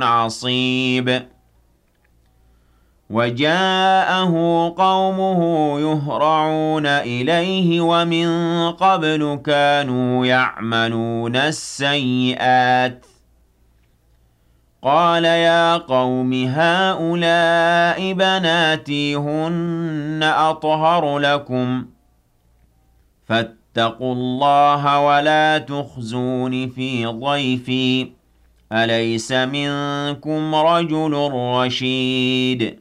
عصيب وجاءه قومه يهرعون إليه ومن قبل كانوا يعملون السيئات قال يا قوم هؤلاء بناتي هن أطهر لكم فاتقوا الله ولا تخزون في ضيفي أليس منكم رجل رشيد